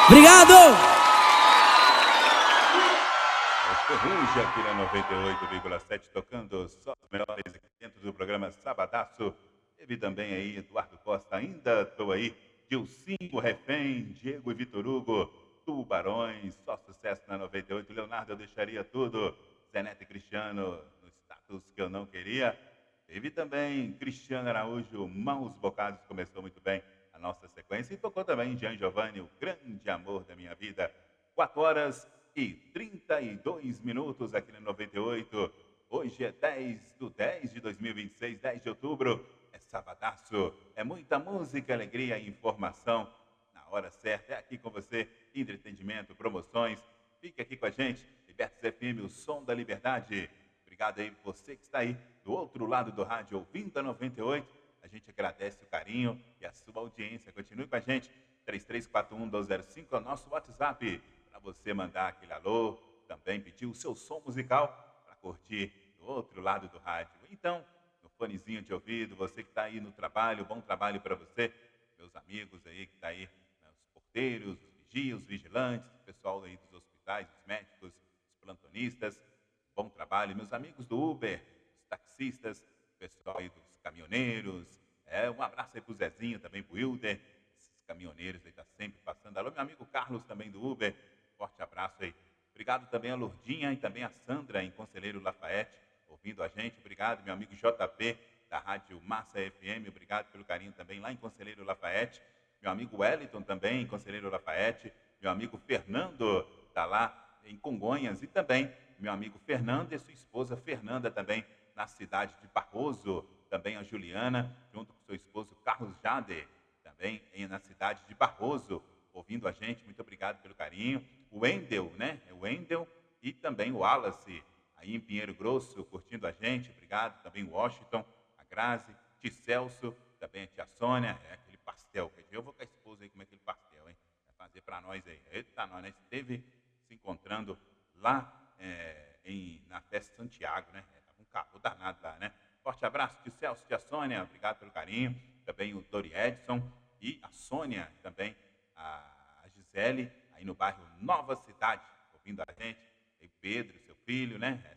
Obrigado! Ferrugem aqui na 98,7, tocando só os melhores dentro do programa Sabadaço. Teve também aí Eduardo Costa, ainda estou aí, Gilcinho Refém, Diego e Vitor Hugo, Tubarões, só sucesso na 98. Leonardo, eu deixaria tudo. Zé Neto e Cristiano, no status que eu não queria. Teve também Cristiano Araújo, Mãos Bocados, começou muito bem a nossa sequência. E tocou também Gian Giovanni, o grande amor da minha vida. 4 horas e 32 minutos aqui no 98. Hoje é 10 de 2026, 10 de outubro. É sabadaço, é muita música, alegria e informação. Na hora certa, é aqui com você, entretenimento, promoções. Fique aqui com a gente, Libertas FM, o som da liberdade. Obrigado aí você que está aí do outro lado do rádio, ouvindo a 98. A gente agradece o carinho e a sua audiência. Continue com a gente. 3341-1205 é o nosso WhatsApp para você mandar aquele alô, também pedir o seu som musical para curtir do outro lado do rádio. Então, no fonezinho de ouvido, você que está aí no trabalho, bom trabalho para você, meus amigos aí que está aí, né, os porteiros, os vigias, os vigilantes, o pessoal aí dos hospitais, os médicos, os plantonistas, bom trabalho, meus amigos do Uber, os taxistas, o pessoal aí dos caminhoneiros, um abraço aí pro Zezinho, também pro Wilder, esses caminhoneiros aí tá sempre passando. Alô, meu amigo Carlos também do Uber, forte abraço aí. Obrigado também a Lourdinha e também a Sandra em Conselheiro Lafayette, ouvindo a gente. Obrigado, meu amigo JP, da Rádio Massa FM. Obrigado pelo carinho também lá em Conselheiro Lafayette. Meu amigo Wellington também em Conselheiro Lafayette. Meu amigo Fernando está lá em Congonhas. E também meu amigo Fernando e sua esposa Fernanda também na cidade de Barroso. Também a Juliana, junto com seu esposo Carlos Jade, também na cidade de Barroso, ouvindo a gente. Muito obrigado pelo carinho. O Wendel, né? O Wendel e também o Wallace, aí em Pinheiro Grosso, curtindo a gente. Obrigado. Também o Washington, a Grazi, Tio Celso, também a tia Sônia. É aquele pastel. Eu vou com a esposa aí comer aquele pastel, hein? Vai fazer para nós aí. Eita, nós, né? Esteve se encontrando lá na Festa Santiago, né? Tava um calor danado lá, né? Forte abraço, tio Celso, tia Sônia. Obrigado pelo carinho. Também o Dori Edson e a Sônia, também a Gisele, aí no bairro Nova Cidade, ouvindo a gente. E Pedro, seu filho, né?